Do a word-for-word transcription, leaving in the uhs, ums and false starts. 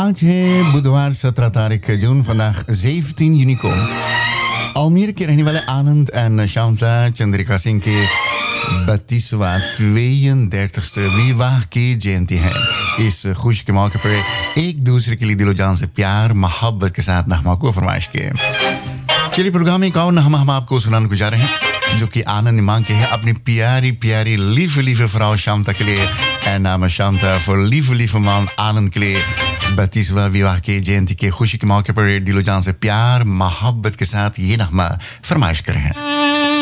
आज है बुधवार सत्रह तारीख जून vandaag zeventien juni को अल्मीर के रहने वाले आनंद एंड शांता चंद्रिका सिंह के बत्तीसवां tweeëndertigste विवाह की जयंती है। इस खुशी के मौके पर एक दूसरे के लिए दिलो जान से प्यार मोहब्बत के साथ नगमा को फरमाइश किए। चलिए प्रोग्राम में एक और नगमा हम आपको सुनाने को जा रहे हैं जो कि आनंद मांग के है अपनी प्यारी प्यारी lieve lieve vrouw शांता के लिए। En namens Shanta voor lieve lieve man आनंद के लिए बत्तीसवां विवाह की जयंती के खुशी के मौके पर दिलो जान से प्यार मोहब्बत के साथ ये नगमा फरमाइश कर रहे हैं।